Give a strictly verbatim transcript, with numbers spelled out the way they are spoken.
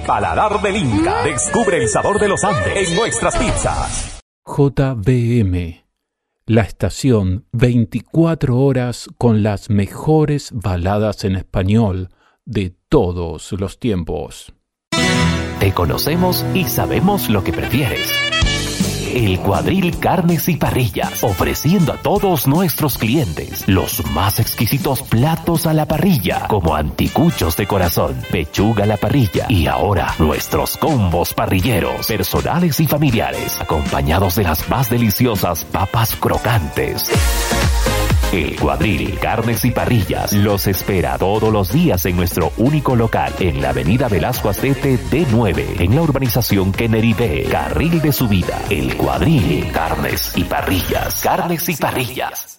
paladar del Inca. Descubre el sabor de los Andes en nuestras pizzas. J B M, la estación veinticuatro horas con las mejores baladas en español de todos los tiempos. Te conocemos y sabemos lo que prefieres. El Cuadril Carnes y Parrillas, ofreciendo a todos nuestros clientes los más exquisitos platos a la parrilla, como anticuchos de corazón, pechuga a la parrilla y ahora nuestros combos parrilleros, personales y familiares, acompañados de las más deliciosas papas crocantes. El Cuadril Carnes y Parrillas los espera todos los días en nuestro único local en la avenida Velasco Astete D nueve, en la urbanización Kennedy B, carril de subida. El Cuadril Carnes y Parrillas. Carnes y Parrillas.